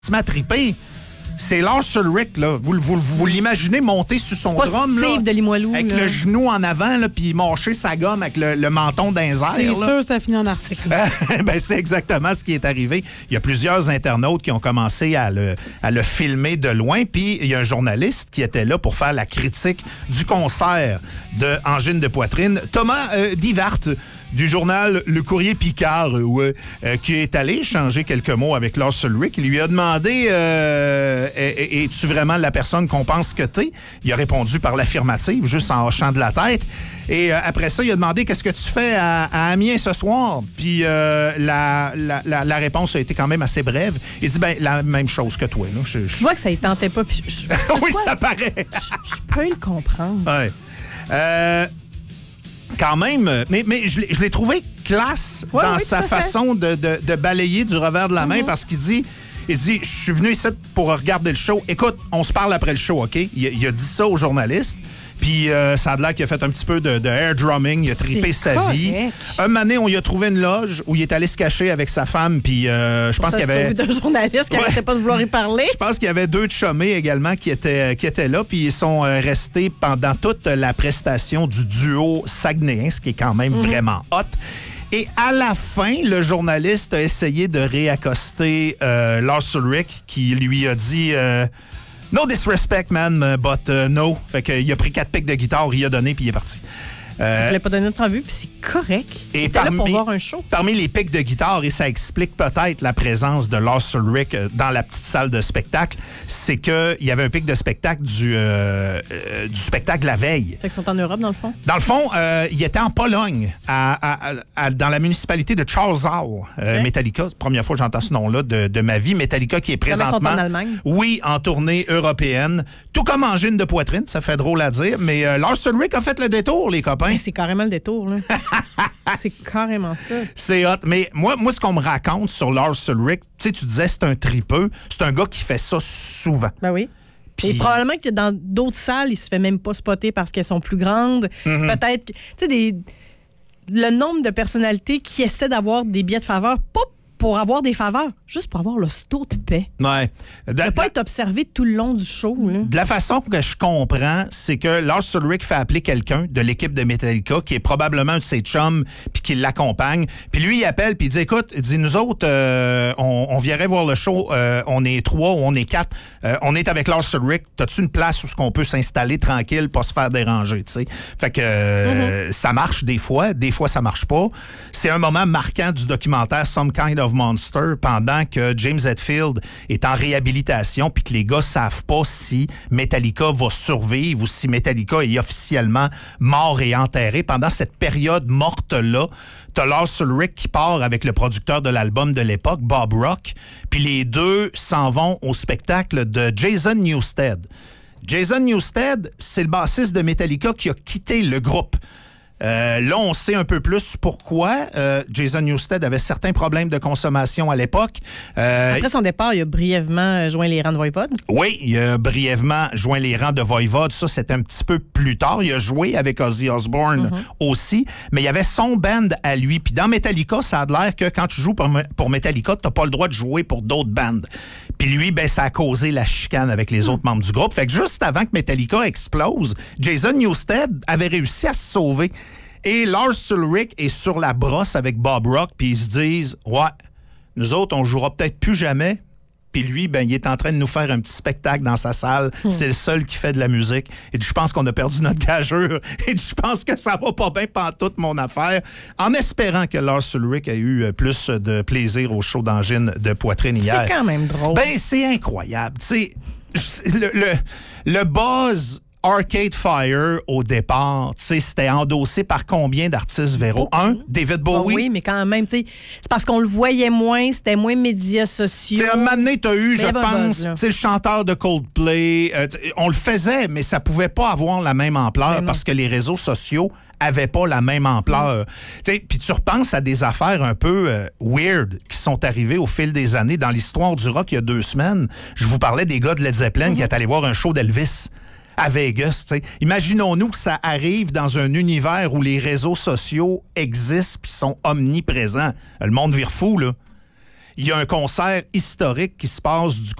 m'a trippé. C'est Lars Ulrich, là. Vous l'imaginez monter sur son drum, là, de Limoilou, avec là. le genou en avant, là, puis mâcher sa gomme avec le menton d'un air. C'est sûr, ça finit en article. Ben, c'est exactement ce qui est arrivé. Il y a plusieurs internautes qui ont commencé à le filmer de loin, puis il y a un journaliste qui était là pour faire la critique du concert de Angine de poitrine, Thomas Divart, du journal Le Courrier Picard, qui est allé échanger quelques mots avec Lars Ulrich. Il lui a demandé es-tu vraiment la personne qu'on pense que t'es? Il a répondu par l'affirmative, juste en hochant de la tête. Et après ça, il a demandé qu'est-ce que tu fais à Amiens ce soir? Puis la réponse a été quand même assez brève. Il dit la même chose que toi. Là. Je vois que ça ne tentait pas. Puis oui, ça paraît. Je peux le comprendre. Ouais. Quand même, mais je l'ai trouvé classe dans sa façon de balayer du revers de la main parce qu'il dit, je suis venu ici pour regarder le show. Écoute, on se parle après le show, OK? Il a dit ça aux journalistes. Puis ça a l'air qu'il a fait un petit peu de air drumming, il a trippé sa vie. Un moment donné, on lui a trouvé une loge où il est allé se cacher avec sa femme. Puis je pense qu'il y avait deux journalistes qui n'arrêtaient pas de vouloir y parler. Je pense qu'il y avait 2 chumés également qui étaient là. Puis ils sont restés pendant toute la prestation du duo saguenéen, ce qui est quand même vraiment hot. Et à la fin, le journaliste a essayé de réaccoster Lars Ulrich, qui lui a dit no disrespect, man, but no. Fait qu'il a pris 4 pics de guitare, il a donné, puis il est parti. Je voulais pas donner d'entrevue, puis c'est correct. Et là pour voir un show. Parmi les pics de guitare, et ça explique peut-être la présence de Lars Ulrich dans la petite salle de spectacle, c'est qu'il y avait un pic de spectacle du spectacle la veille. Fait qu'ils sont en Europe, dans le fond? Dans le fond, il était en Pologne, dans la municipalité de Czarnow, Metallica. C'est la première fois que j'entends ce nom-là de ma vie. Metallica qui est présentement... Ils sont en Allemagne? Oui, en tournée européenne. Tout comme Angine de poitrine, ça fait drôle à dire, mais Lars Ulrich a fait le détour, les copains. Mais c'est carrément le détour, là. C'est carrément ça. C'est hot. Mais moi, ce qu'on me raconte sur Lars Ulrich, tu disais c'est un tripeux. C'est un gars qui fait ça souvent. Ben oui. Et probablement que dans d'autres salles, il se fait même pas spotter parce qu'elles sont plus grandes. Peut-être, tu sais, le nombre de personnalités qui essaient d'avoir des billets de faveur, pas pour avoir des faveurs, juste pour avoir le sto de paix. Ouais. Ne pas être observé tout le long du show. Là. De la façon que je comprends, c'est que Lars Ulrich fait appeler quelqu'un de l'équipe de Metallica, qui est probablement un de ses chums, puis qui l'accompagne. Puis lui, il appelle, puis il dit, écoute, nous autres, on viendrait voir le show, on est 3 ou on est 4, on est avec Lars Ulrich, t'as-tu une place où on peut s'installer tranquille, pas se faire déranger, tu sais? Fait que ça marche des fois ça marche pas. C'est un moment marquant du documentaire Some Kind of Monster pendant que James Hetfield est en réhabilitation puis que les gars savent pas si Metallica va survivre ou si Metallica est officiellement mort et enterré. Pendant cette période morte-là, t'as Lars Ulrich qui part avec le producteur de l'album de l'époque, Bob Rock, puis les deux s'en vont au spectacle de Jason Newsted. Jason Newsted, c'est le bassiste de Metallica qui a quitté le groupe. Là, on sait un peu plus pourquoi. Jason Newsted avait certains problèmes de consommation à l'époque. Après son départ, il a brièvement joint les rangs de Voivode. Oui, il a brièvement joint les rangs de Voivode. Ça, c'est un petit peu plus tard. Il a joué avec Ozzy Osbourne aussi, mais il y avait son band à lui. Puis dans Metallica, ça a l'air que quand tu joues pour Metallica, t'as pas le droit de jouer pour d'autres bandes. Puis lui, ça a causé la chicane avec les autres membres du groupe. Fait que juste avant que Metallica explose, Jason Newsted avait réussi à se sauver. Et Lars Ulrich est sur la brosse avec Bob Rock, puis ils se disent, ouais, nous autres, on jouera peut-être plus jamais. Puis lui, il est en train de nous faire un petit spectacle dans sa salle. C'est le seul qui fait de la musique. Et je pense qu'on a perdu notre gageure. Et je pense que ça va pas bien pantoute, mon affaire. En espérant que Lars Ulrich a eu plus de plaisir au show d'Angine de poitrine hier. C'est quand même drôle. C'est incroyable. Tu sais, le buzz Arcade Fire, au départ, c'était endossé par combien d'artistes, Véro? David Bowie? Oui, mais quand même, c'est parce qu'on le voyait moins, c'était moins médias sociaux. Un moment donné, t'as eu, je pense, le chanteur de Coldplay. On le faisait, mais ça pouvait pas avoir la même ampleur parce que les réseaux sociaux avaient pas la même ampleur. Puis tu repenses à des affaires un peu weird qui sont arrivées au fil des années. Dans l'histoire du rock, il y a 2 semaines, je vous parlais des gars de Led Zeppelin qui étaient allés voir un show d'Elvis à Vegas. T'sais. Imaginons-nous que ça arrive dans un univers où les réseaux sociaux existent et sont omniprésents. Le monde vire fou, là. il y a un concert historique qui se passe du